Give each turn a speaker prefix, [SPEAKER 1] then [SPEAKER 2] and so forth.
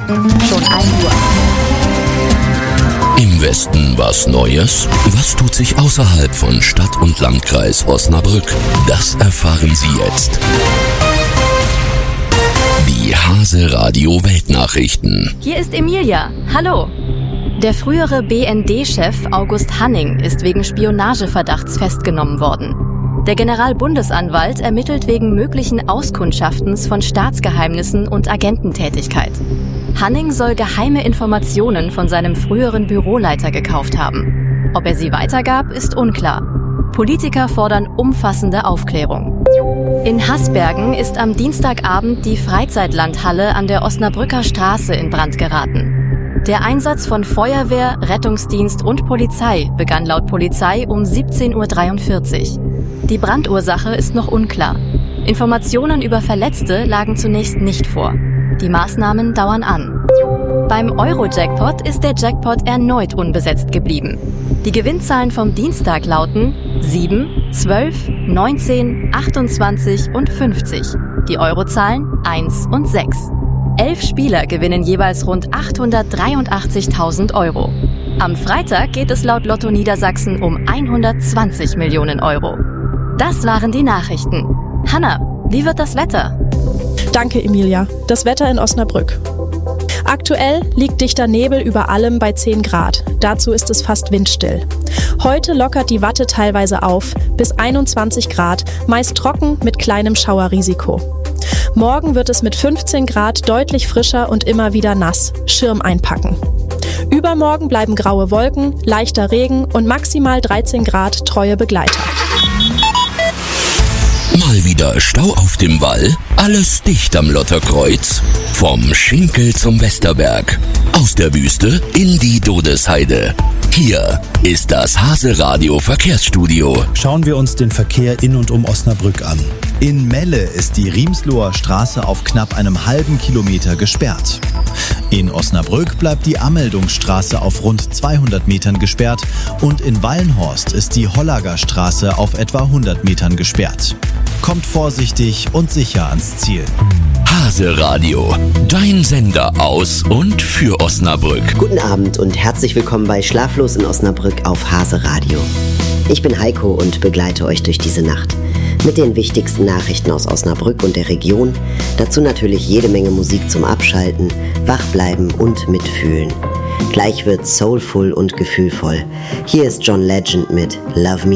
[SPEAKER 1] Schon 1 Uhr.
[SPEAKER 2] Im Westen was Neues? Was tut sich außerhalb von Stadt und Landkreis Osnabrück? Das erfahren Sie jetzt. Die Hase Radio Weltnachrichten.
[SPEAKER 1] Hier ist Emilia. Hallo. Der frühere BND-Chef August Hanning ist wegen Spionageverdachts festgenommen worden. Der Generalbundesanwalt ermittelt wegen möglichen Auskundschaftens von Staatsgeheimnissen und Agententätigkeit. Hanning soll geheime Informationen von seinem früheren Büroleiter gekauft haben. Ob er sie weitergab, ist unklar. Politiker fordern umfassende Aufklärung. In Hasbergen ist am Dienstagabend die Freizeitlandhalle an der Osnabrücker Straße in Brand geraten. Der Einsatz von Feuerwehr, Rettungsdienst und Polizei begann laut Polizei um 17:43 Uhr. Die Brandursache ist noch unklar. Informationen über Verletzte lagen zunächst nicht vor. Die Maßnahmen dauern an. Beim Euro-Jackpot ist der Jackpot erneut unbesetzt geblieben. Die Gewinnzahlen vom Dienstag lauten 7, 12, 19, 28 und 50. Die Eurozahlen 1 und 6. 11 Spieler gewinnen jeweils rund 883.000 Euro. Am Freitag geht es laut Lotto Niedersachsen um 120 Millionen Euro. Das waren die Nachrichten. Hanna, wie wird das Wetter?
[SPEAKER 3] Danke, Emilia. Das Wetter in Osnabrück. Aktuell liegt dichter Nebel über allem bei 10 Grad. Dazu ist es fast windstill. Heute lockert die Watte teilweise auf, bis 21 Grad, meist trocken mit kleinem Schauerrisiko. Morgen wird es mit 15 Grad deutlich frischer und immer wieder nass. Schirm einpacken. Übermorgen bleiben graue Wolken, leichter Regen und maximal 13 Grad treue Begleiter.
[SPEAKER 2] Mal wieder Stau auf dem Wall? Alles dicht am Lotterkreuz. Vom Schinkel zum Westerberg. Aus der Wüste in die Dodesheide. Hier ist das Hase Radio Verkehrsstudio.
[SPEAKER 4] Schauen wir uns den Verkehr in und um Osnabrück an. In Melle ist die Riemsloher Straße auf knapp einem halben Kilometer gesperrt. In Osnabrück bleibt die Ameldungsstraße auf rund 200 Metern gesperrt und in Wallenhorst ist die Hollager Straße auf etwa 100 Metern gesperrt. Kommt vorsichtig und sicher ans Ziel.
[SPEAKER 2] Hase Radio, dein Sender aus und für Osnabrück.
[SPEAKER 5] Guten Abend und herzlich willkommen bei Schlaflos in Osnabrück auf Hase Radio. Ich bin Heiko und begleite euch durch diese Nacht. Mit den wichtigsten Nachrichten aus Osnabrück und der Region. Dazu natürlich jede Menge Musik zum Abschalten, wachbleiben und mitfühlen. Gleich wird's soulful und gefühlvoll. Hier ist John Legend mit Love Me